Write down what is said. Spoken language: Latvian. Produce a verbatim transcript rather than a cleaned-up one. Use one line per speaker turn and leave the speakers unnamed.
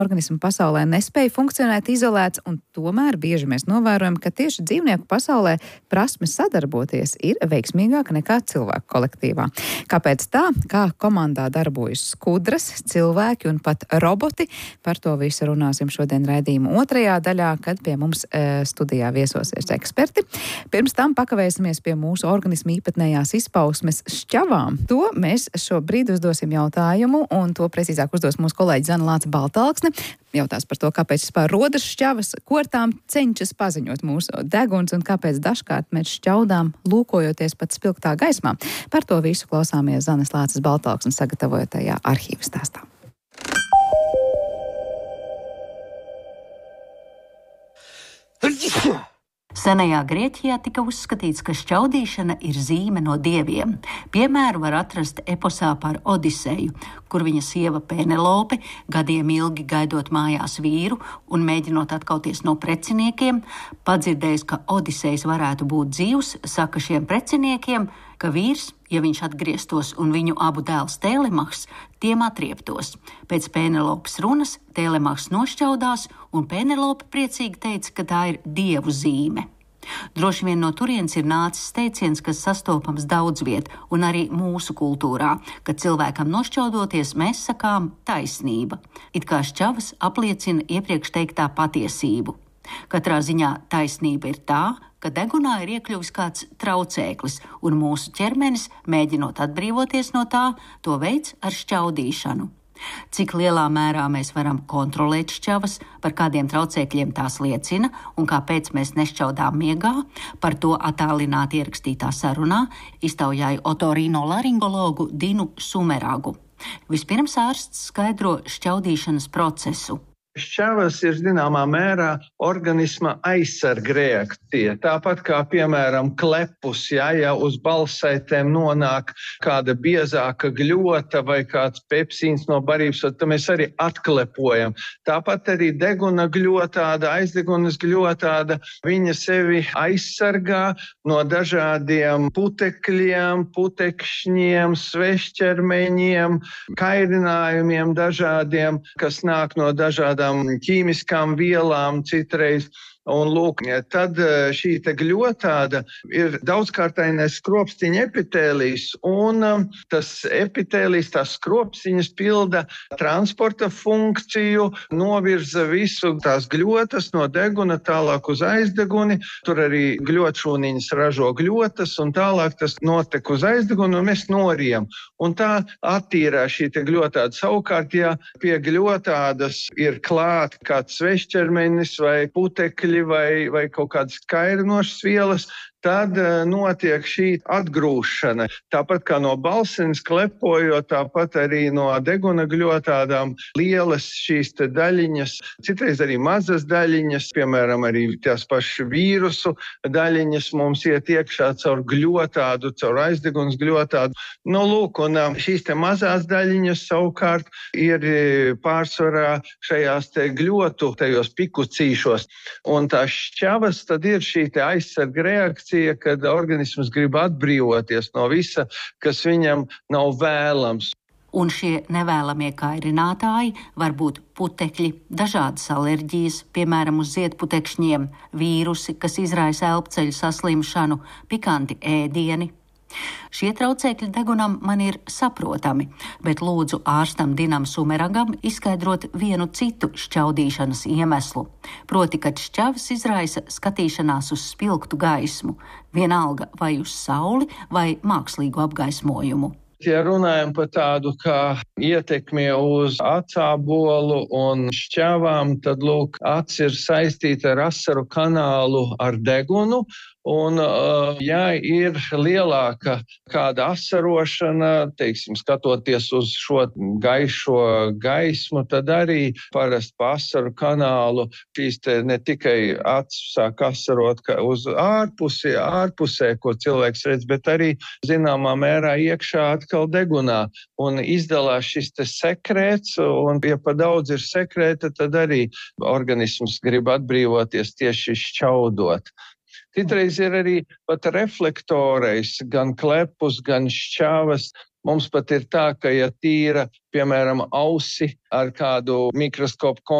organismu pasaulē nespēja funkcionēt izolēts, un tomēr bieži mēs novērojam, ka tieši dzīvnieku pasaulē prasme sadarboties ir veiksmīgāka nekā cilvēku kolektīvā. Kāpēc tā? Kā komandā darbojas skudras, cilvēki un pat roboti? Par to visu runāsim šodien raidījuma otrajā daļā, kad pie mums e, studijā viesosies eksperti. Pirms tam pakavēsimies pie mūsu organismu īpatnējās izpausmes šķavām. To mēs šobrīd uzdosim jautājumu, un to precīzāk uzdos mūsu kolēģi Zana Lāce-Baltalksne. Jautās par to, kāpēc vispār rodas šķavas, ko ar tām cenšas paziņot mūsu deguns un kāpēc dažkārt mēs šķaudām lūkojoties pat spilgtā gaismā. Par to visu klausāmies Zanas Lāces-Baltalksnes sagatavotajā arhīva stāstā.
Senajā Grieķijā tika uzskatīts, ka šķaudīšana ir zīme no dieviem. Piemēru var atrast eposā par Odiseju, kur viņa sieva Penelope, gadiem ilgi gaidot mājās vīru un mēģinot atkauties no preciniekiem, padzirdējis, ka Odisejs varētu būt dzīvs, saka šiem preciniekiem, ka vīrs, ja viņš atgrieztos un viņu abu dēls Telemahs, tiem atrieptos. Pēc Penelopes runas Telemahs nošķaudās, un Penelope priecīgi teica, ka tā ir dievu zīme. Droši vien no turienes ir nācis teiciens, kas sastopams daudz viet, un arī mūsu kultūrā, kad cilvēkam nošķaudoties mēs sakām taisnība. It kā šķavas apliecina iepriekš teiktā patiesību. Katrā ziņā taisnība ir tā, ka degunā ir iekļuvis kāds traucēklis, un mūsu ķermenis, mēģinot atbrīvoties no tā, to veids ar šķaudīšanu. Cik lielā mērā mēs varam kontrolēt šķavas, par kādiem traucēkļiem tās liecina un kāpēc mēs nešķaudām miegā, par to attālināti ierakstītā sarunā iztaujāja otorinolaringologu Dinu Sumeragu. Vispirms ārsts skaidro šķaudīšanas procesu.
Šķavas ir zināmā mērā organisma aizsarga reakcija. Tāpat kā, piemēram, klepus, ja, ja uz balssaitēm nonāk kāda biezāka gļota vai kāds pepsīns no barības, tad mēs arī atklepojam. Tāpat arī deguna gļotāda, aizdegunas gļotāda, viņa sevi aizsargā no dažādiem putekļiem, putekšņiem, svešķermeņiem, kairinājumiem dažādiem, kas nāk no dažādiem ķīmiskām vielām citreiz. Un lūk, tad šī te gļotāda ir daudzkārtainais skropstiņa epitēlijs, un tas epitēlijs, tās skropstiņas pilda transporta funkciju, novirza visu tās gļotas no deguna tālāk uz aizdeguni, tur arī gļotšūniņas ražo gļotas, un tālāk tas notek uz aizdeguni, un mēs norijam. Un tā attīrā šī te gļotāda. Savukārt, ja pie gļotādas ir klāt kāds svešķermenis vai putekļi, vai, vai kaut kādas kairinošas vielas, tad uh, notiek šī atgrūšana. Tāpat kā no balsenes klepojot, tāpat arī no deguna gļotādām lielas šīs te daļiņas, citreiz arī mazas daļiņas, piemēram, arī tās pašas vīrusu daļiņas mums iet iekšā caur gļotādu, caur aizdegunas gļotādu. Nu, lūk, un uh, šīs te mazās daļiņas savukārt ir pārsvarā šajās te gļotu, tajos pikucīšos. Un tās šķavas tad ir šī te aizsarga reakcija, kad organisms grib atbrīvoties no visa, kas viņam nav vēlams.
Un šie nevēlamie kairinātāji var būt putekļi, dažādas alerģijas, piemēram, uz ziedputekšņiem, vīrusi, kas izraisa elpceļu saslimšanu, pikanti ēdieni. Šie traucēkļi degunam man ir saprotami, bet lūdzu ārstam Dinam Sumeragam izskaidrot vienu citu šķaudīšanas iemeslu. Proti, kad šķavas izraisa skatīšanās uz spilgtu gaismu, vienalga vai uz sauli vai mākslīgu apgaismojumu.
Ja runājam par tādu kā ietekmi uz acābolu un šķavām, tad, lūk, acs ir saistīta ar asaru kanālu ar degunu, un, ja ir lielāka kāda asarošana, teiksim, skatoties uz šo gaišo gaismu, tad arī parasti pa asaru kanālu šīs te ne tikai acs sāk asarot uz ārpusi, ārpusē, ko cilvēks redz, bet arī zināmā mērā iekšā atkal degunā, un izdalās šis te sekrēts, un ja pa daudz ir sekrēta, tad arī organisms grib atbrīvoties tieši šķaudot. Citreiz ir arī pat reflektoreiz, gan klepus, gan šķavas, Mums pat ir tā, ka ja tīra, piemēram, ausi ar kādu mikroskopu